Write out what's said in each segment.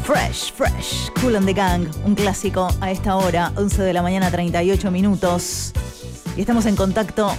Fresh, Kool and the Gang, un clásico a esta hora, 11 de la mañana, 38 minutos. Y estamos en contacto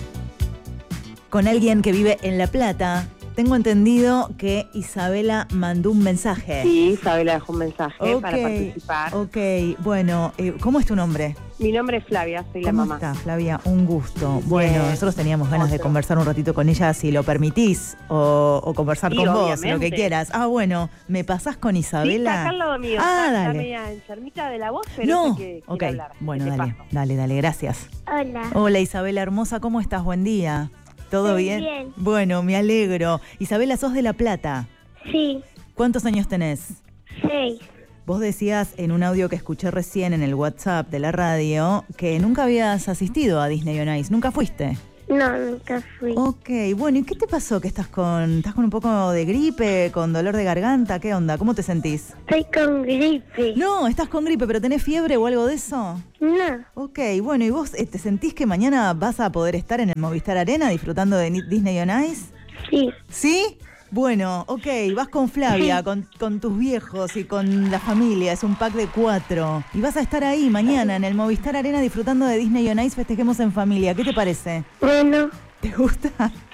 con alguien que vive en La Plata. Tengo entendido que Isabela mandó un mensaje. Sí, Isabela dejó un mensaje para participar. Ok, bueno, ¿cómo es tu nombre? Mi nombre es Flavia, soy la mamá. ¿Cómo estás, Flavia? Un gusto. Bueno, nosotros teníamos ganas de conversar un ratito con ella, si lo permitís, o conversar con vos, lo que quieras. Ah, bueno, ¿me pasás con Isabela? Sí, está acá al lado mío. Está media enfermita de la voz, pero no sé que ok, quiere hablar. Bueno, dale, gracias. Hola. Hola, Isabela hermosa, ¿cómo estás? Buen día. ¿Todo bien? Bien. Bueno, me alegro. Isabela, ¿sos de La Plata? Sí. ¿Cuántos años tenés? 6. Vos decías en un audio que escuché recién en el WhatsApp de la radio que nunca habías asistido a Disney on Ice. ¿Nunca fuiste? No, nunca fui. Ok, bueno, ¿y qué te pasó? ¿Que estás con un poco de gripe, con dolor de garganta? ¿Qué onda? ¿Cómo te sentís? Estoy con gripe. No, estás con gripe, pero ¿tenés fiebre o algo de eso? No. Ok, bueno, ¿y vos te sentís que mañana vas a poder estar en el Movistar Arena disfrutando de Disney on Ice? Sí. ¿Sí? Bueno, ok, vas con Flavia, con tus viejos y con la familia, es un pack de 4. Y vas a estar ahí mañana en el Movistar Arena disfrutando de Disney on Ice, festejemos en familia. ¿Qué te parece? Bueno. ¿Te gusta?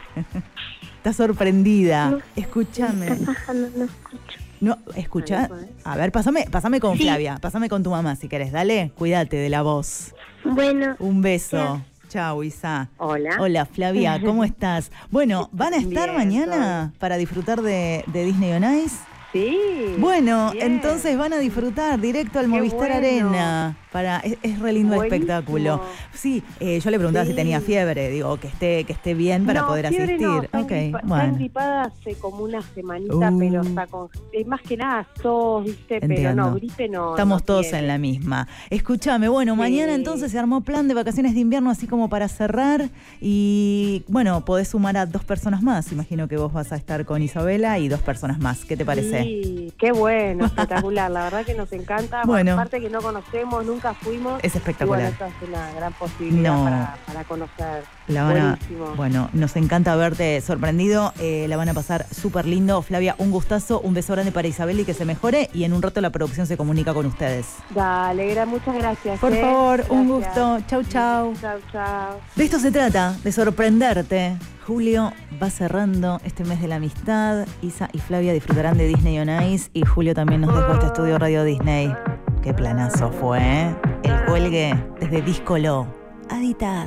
Estás sorprendida. No. Escúchame. Está bajando, no escucho. No, escucha. A ver, pásame con Flavia, pásame con tu mamá si querés, dale. Cuídate de la voz. Bueno. Un beso. Chau, Isa. Hola. Hola, Flavia, ¿cómo estás? Bueno, ¿van a estar Bien, mañana para disfrutar de Disney on Ice? Sí. Bueno, bien. entonces van a disfrutar directo al Qué Movistar bueno. Arena. Es re lindo el Buenísimo. espectáculo. Sí, yo le preguntaba si tenía fiebre, digo, que esté bien para poder fiebre asistir. No, está bueno. engripada hace como una semanita, pero está con... más que nada tos, ¿viste? Entiendo. Pero no, gripe no. Estamos no todos tiene. en la misma. Escúchame, bueno, mañana entonces se armó plan de vacaciones de invierno así como para cerrar y, bueno, podés sumar a 2 personas más. Imagino que vos vas a estar con Isabela y 2 personas más. ¿Qué te parece? Sí, qué bueno, espectacular. La verdad que nos encanta. Bueno. Aparte que no conocemos, nunca fuimos. Es espectacular. Y bueno, esta es una gran posibilidad para conocer. Bueno, nos encanta verte sorprendido. La van a pasar súper lindo. Flavia, un gustazo, un beso grande para Isabel y que se mejore. Y en un rato la producción se comunica con ustedes. Dale, muchas gracias. Por favor, gracias. un gusto. Chau. Chau. De esto se trata, de sorprenderte. Julio va cerrando este mes de la amistad. Isa y Flavia disfrutarán de Disney on Ice. Y Julio también nos dejó este estudio Radio Disney. Qué planazo fue, ¿eh? El cuelgue desde Díscolo. Aditas.